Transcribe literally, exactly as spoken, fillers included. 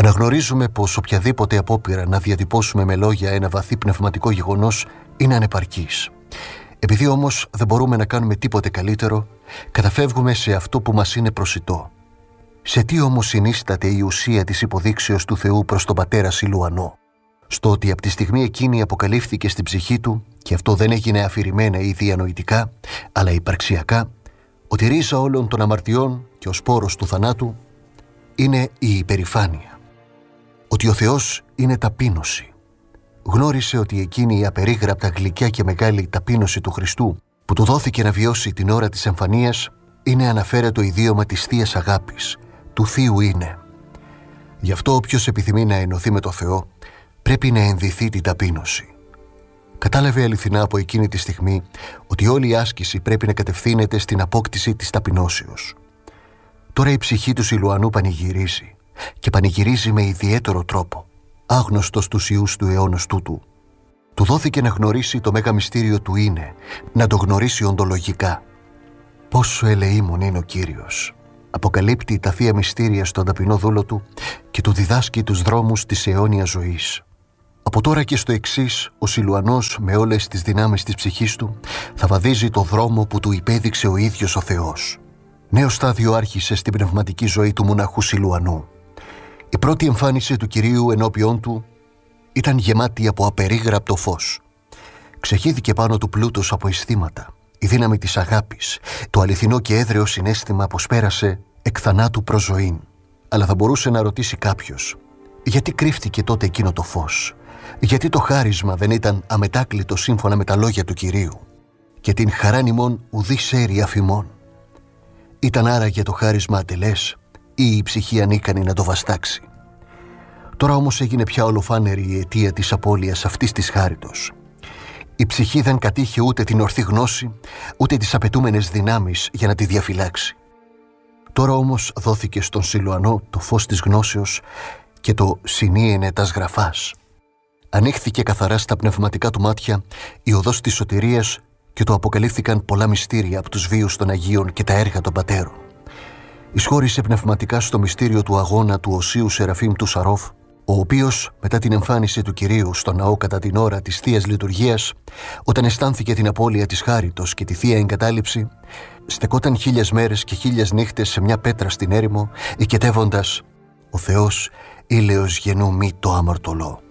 Αναγνωρίζουμε πως οποιαδήποτε απόπειρα να διατυπώσουμε με λόγια ένα βαθύ πνευματικό γεγονός είναι ανεπαρκής. Επειδή όμως δεν μπορούμε να κάνουμε τίποτε καλύτερο, καταφεύγουμε σε αυτό που μας είναι προσιτό. Σε τι όμως συνίσταται η ουσία της υποδείξεως του Θεού προς τον πατέρα Σιλουανό? Στο ότι από τη στιγμή εκείνη αποκαλύφθηκε στην ψυχή του, και αυτό δεν έγινε αφηρημένα ή διανοητικά, αλλά υπαρξιακά, ότι η ρίζα όλων των αμαρτιών και ο σπόρος του θανάτου είναι η υπερηφάνεια. Ότι ο Θεός είναι ταπείνωση. Γνώρισε ότι εκείνη η απερίγραπτα γλυκιά και μεγάλη ταπείνωση του Χριστού που του δόθηκε να βιώσει την ώρα της εμφανίας είναι αναφέρετο ιδίωμα της Θείας Αγάπης, του Θείου είναι. Γι' αυτό όποιος επιθυμεί να ενωθεί με το Θεό πρέπει να ενδυθεί την ταπείνωση. Κατάλαβε αληθινά από εκείνη τη στιγμή ότι όλη η άσκηση πρέπει να κατευθύνεται στην απόκτηση της ταπεινώσεως. Τώρα η ψυχή του Σιλουανού πανηγυρίζει και πανηγυρίζει με ιδιαίτερο τρόπο, άγνωστος στους ιούς του αιώνος τούτου. Του δόθηκε να γνωρίσει το μέγα μυστήριο του είναι, να το γνωρίσει οντολογικά. Πόσο ελεήμων είναι ο Κύριος! Αποκαλύπτει τα θεία μυστήρια στον ταπεινό δούλο του και του διδάσκει τους δρόμους της αιώνιας ζωής. Από τώρα και στο εξής, ο Σιλουανός με όλες τις δυνάμεις της ψυχής του θα βαδίζει το δρόμο που του υπέδειξε ο ίδιος ο Θεός. Νέο στάδιο άρχισε στην πνευματική ζωή του μοναχού Σιλουανού. Η πρώτη εμφάνιση του Κυρίου ενώπιόν του ήταν γεμάτη από απερίγραπτο φως. Ξεχύθηκε πάνω του πλούτος από αισθήματα, η δύναμη της αγάπης, το αληθινό και έδρεο συναίσθημα πως πέρασε εκ θανάτου προς ζωήν. Αλλά θα μπορούσε να ρωτήσει κάποιος, γιατί κρύφτηκε τότε εκείνο το φως? Γιατί το χάρισμα δεν ήταν αμετάκλητο σύμφωνα με τα λόγια του Κυρίου? Και την χαράν ημών ουδείς έρη αφημών. Ήταν άραγε το χάρισμα ατελές ή η ψυχή ανίκανη να το βαστάξει? Τώρα όμως έγινε πια ολοφάνερη η αιτία της απώλειας αυτής της χάριτος. Η ψυχή δεν κατήχε ούτε την ορθή γνώση, ούτε τις απαιτούμενες δυνάμεις για να τη διαφυλάξει. Τώρα όμως δόθηκε στον Σιλουανό το φως της γνώσεως και το συνίενε τας γραφάς. Ανοίχθηκε καθαρά στα πνευματικά του μάτια η οδός της σωτηρίας και του αποκαλύφθηκαν πολλά μυστήρια από τους βίους των Αγίων και τα έργα των πατέρων. Εισχώρησε πνευματικά στο μυστήριο του αγώνα του Οσίου Σεραφείμ του Σαρόφ, ο οποίος μετά την εμφάνιση του Κυρίου στο ναό κατά την ώρα της Θείας Λειτουργίας, όταν αισθάνθηκε την απώλεια της χάριτος και τη Θεία Εγκατάλειψη, στεκόταν χίλιες μέρες και χίλιες νύχτες σε μια πέτρα στην έρημο, οικετεύοντας «Ο Θεός ήλαιος γεννού μη το αμαρτωλό».